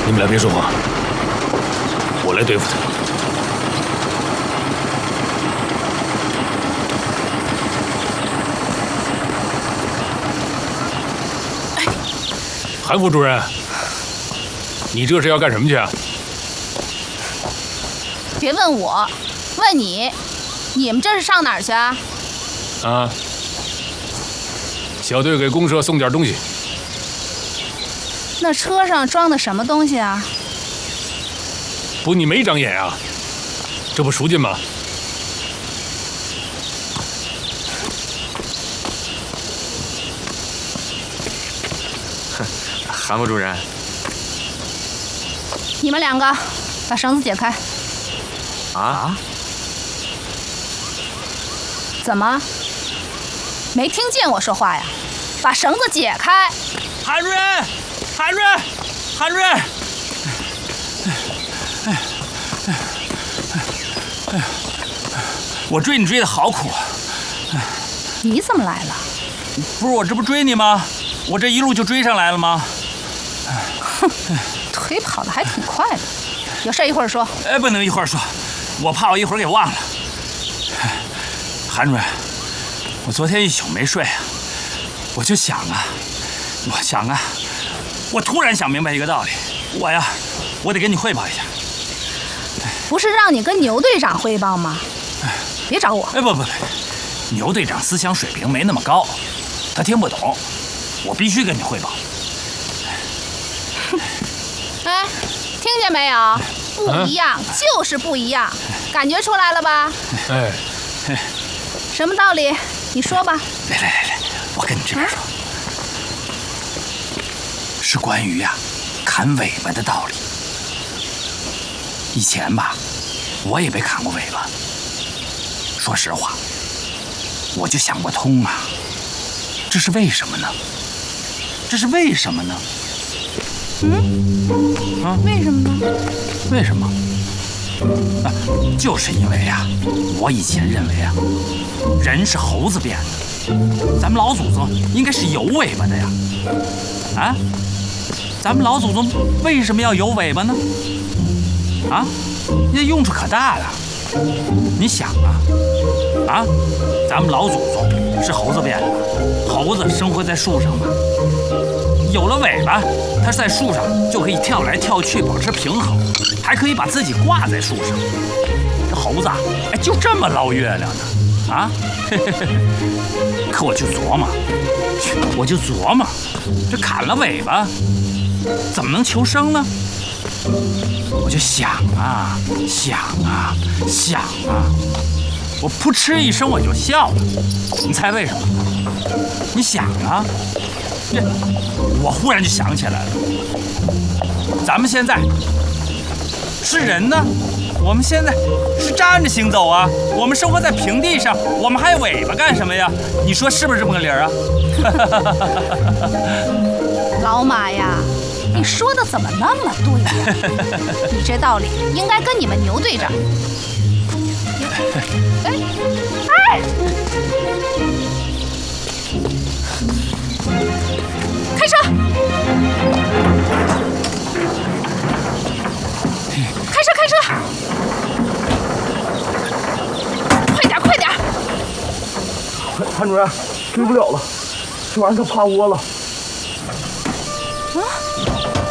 你们俩别说话，我来对付他。韩副主任，你这是要干什么去啊？ 别问我，问你，你们这是上哪儿去啊？ 啊，小队给公社送点东西。 那车上装的什么东西啊？ 不，你没长眼啊？这不赎金吗？ 韩副主任， 你们两个把绳子解开。 啊？ 怎么？没听见我说话呀？把绳子解开！ 韩主任，韩主任，韩主任！我追你追得好苦啊！ 你怎么来了？ 不是我这不追你吗？我这一路就追上来了吗？ 哼，腿跑得还挺快的。有事一会儿说。 哎，不能一会儿说，我怕我一会儿给忘了。韩主任，我昨天一宿没睡啊，我就想啊，我突然想明白一个道理，我得跟你汇报一下。 不是让你跟牛队长汇报吗？别找我。 哎，不，牛队长思想水平没那么高，他听不懂，我必须跟你汇报。 哎，听见没有？不一样，就是不一样，感觉出来了吧？ 哎， 什么道理？你说吧。 来，我跟你这边说，是关于砍尾巴的道理。以前吧，我也被砍过尾巴。说实话，我就想不通啊，这是为什么呢？ 为什么呢？ 为什么？就是因为我以前认为人是猴子变的，咱们老祖宗应该是有尾巴的呀。啊，咱们老祖宗为什么要有尾巴呢？啊，那用处可大了。你想啊，咱们老祖宗是猴子变的，猴子生活在树上嘛，有了尾巴，它在树上就可以跳来跳去，保持平衡，还可以把自己挂在树上。这猴子就这么捞月亮呢，啊！可我就琢磨，这砍了尾巴，怎么能求生呢？我就想啊，我扑哧一声我就笑了。你猜为什么？你想啊，我忽然就想起来了，咱们现在是人呢，我们现在是站着行走啊，我们生活在平地上，我们还有尾巴干什么呀？你说是不是这么个理儿啊？ 老马呀，你说的怎么那么对呀？你这道理应该跟你们牛队长。哎！开车！开车！快点！ 韩主任，追不了了，这玩意儿它趴窝了。 啊！